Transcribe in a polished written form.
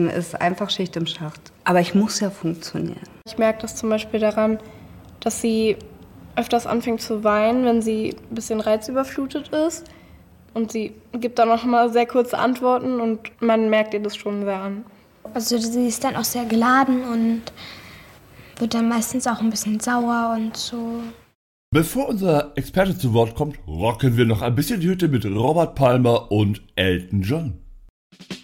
ist einfach Schicht im Schacht. Aber ich muss ja funktionieren. Ich merke das zum Beispiel daran, dass sie öfters anfängt zu weinen, wenn sie ein bisschen reizüberflutet ist. Und sie gibt dann auch mal sehr kurze Antworten und man merkt ihr das schon sehr an. Also sie ist dann auch sehr geladen und wird dann meistens auch ein bisschen sauer und so. Bevor unser Experte zu Wort kommt, rocken wir noch ein bisschen die Hütte mit Robert Palmer und Elton John.